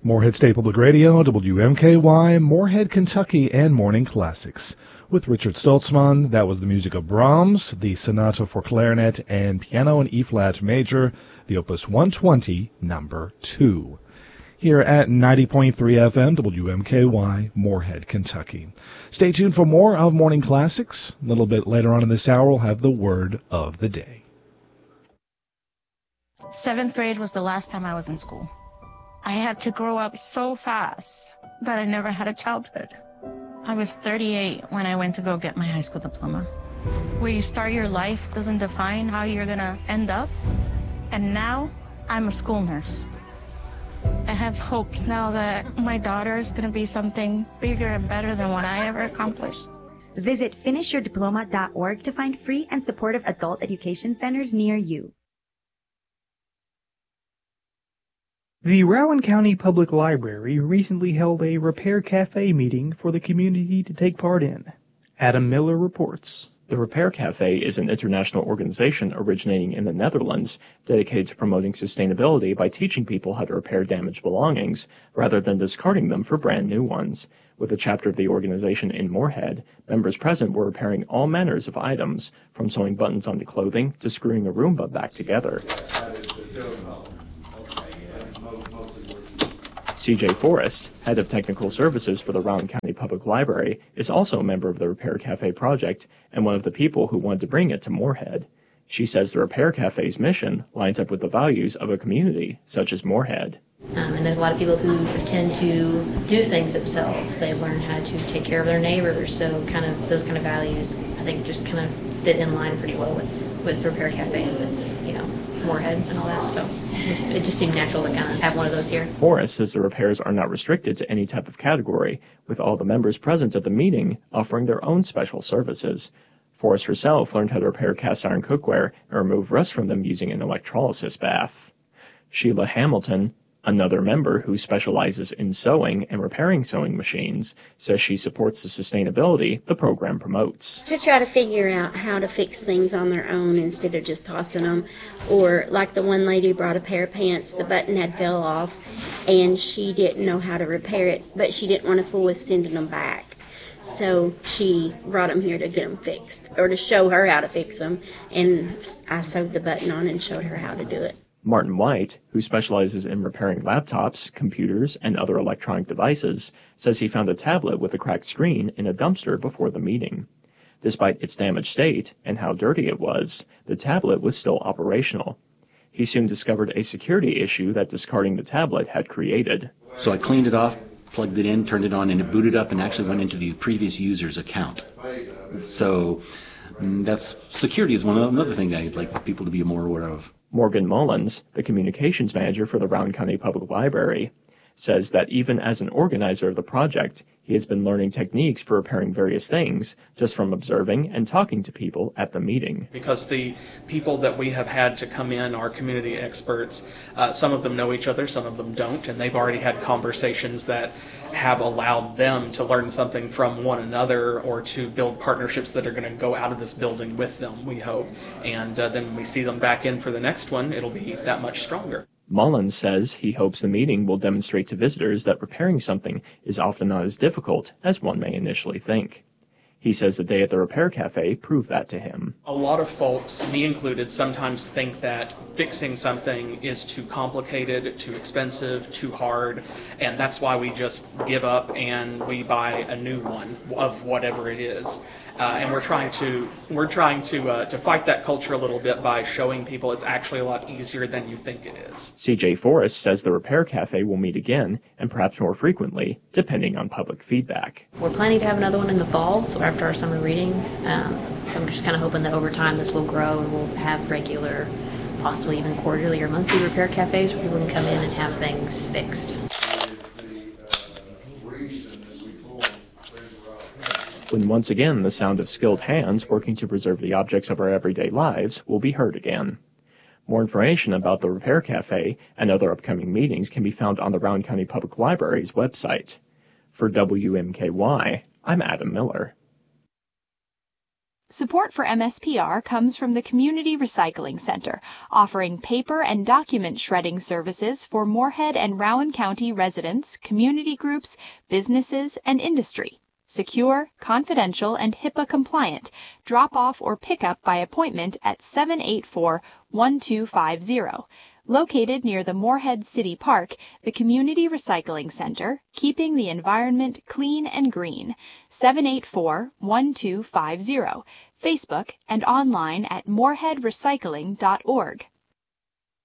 Morehead State Public Radio, WMKY, Morehead, Kentucky, and Morning Classics. With Richard Stoltzman, that was the music of Brahms, the Sonata for Clarinet and Piano in E-flat major, the Opus 120, number 2. Here at 90.3 FM, WMKY, Morehead, Kentucky. Stay tuned for more of Morning Classics. A little bit later on in this hour, we'll have the word of the day. 7th grade was the last time I was in school. I had to grow up so fast that I never had a childhood. I was 38 when I went to go get my high school diploma. Where you start your life doesn't define how you're going to end up. And now I'm a school nurse. I have hopes now that my daughter is going to be something bigger and better than what I ever accomplished. Visit finishyourdiploma.org to find free and supportive adult education centers near you. The Rowan County Public Library recently held a Repair Cafe meeting for the community to take part in. Adam Miller reports. The Repair Cafe is an international organization originating in the Netherlands dedicated to promoting sustainability by teaching people how to repair damaged belongings rather than discarding them for brand new ones. With a chapter of the organization in Morehead, members present were repairing all manners of items, from sewing buttons onto clothing to screwing a Roomba back together. C.J. Forrest, head of technical services for the Rowan County Public Library, is also a member of the Repair Cafe project and one of the people who wanted to bring it to Morehead. She says the Repair Cafe's mission lines up with the values of a community such as Morehead. And there's a lot of people who tend to do things themselves. They learn how to take care of their neighbors, so kind of those kind of values, I think, just kind of fit in line pretty well with Repair Cafe and, Morehead and all that, so it just seemed natural to kind of have one of those here. Forrest says the repairs are not restricted to any type of category, with all the members present at the meeting offering their own special services. Forrest herself learned how to repair cast iron cookware and remove rust from them using an electrolysis bath. Sheila Hamilton, another member who specializes in sewing and repairing sewing machines, says she supports the sustainability the program promotes. To try to figure out how to fix things on their own instead of just tossing them. Or like the one lady brought a pair of pants, the button had fell off, and she didn't know how to repair it, but she didn't want to fool with sending them back. So she brought them here to get them fixed, or to show her how to fix them, and I sewed the button on and showed her how to do it. Martin White, who specializes in repairing laptops, computers, and other electronic devices, says he found a tablet with a cracked screen in a dumpster before the meeting. Despite its damaged state and how dirty it was, the tablet was still operational. He soon discovered a security issue that discarding the tablet had created. So I cleaned it off, plugged it in, turned it on, and it booted up and actually went into the previous user's account. So that's security is another thing that I'd like people to be more aware of. Morgan Mullins, the communications manager for the Rowan County Public Library, says that even as an organizer of the project, he has been learning techniques for repairing various things just from observing and talking to people at the meeting. Because the people that we have had to come in are community experts. Some of them know each other, some of them don't, and they've already had conversations that have allowed them to learn something from one another or to build partnerships that are going to go out of this building with them, we hope. And then when we see them back in for the next one, it'll be that much stronger. Mullins says he hopes the meeting will demonstrate to visitors that repairing something is often not as difficult as one may initially think. He says the day at the Repair Cafe proved that to him. A lot of folks, me included, sometimes think that fixing something is too complicated, too expensive, too hard, and that's why we just give up and we buy a new one of whatever it is. And we're trying to fight that culture a little bit by showing people it's actually a lot easier than you think it is. C.J. Forrest says the Repair Cafe will meet again, and perhaps more frequently, depending on public feedback. We're planning to have another one in the fall, so after our summer reading. So I'm just kind of hoping that over time this will grow and we'll have regular, possibly even quarterly or monthly repair cafes where people can come in and have things fixed. When once again the sound of skilled hands working to preserve the objects of our everyday lives will be heard again. More information about the Repair Cafe and other upcoming meetings can be found on the Rowan County Public Library's website. For WMKY, I'm Adam Miller. Support for MSPR comes from the Community Recycling Center, offering paper and document shredding services for Moorhead and Rowan County residents, community groups, businesses, and industry. Secure, confidential, and HIPAA compliant. Drop off or pick up by appointment at 784-1250. Located near the Moorhead City Park, the Community Recycling Center, keeping the environment clean and green. 784-1250. Facebook and online at moorheadrecycling.org.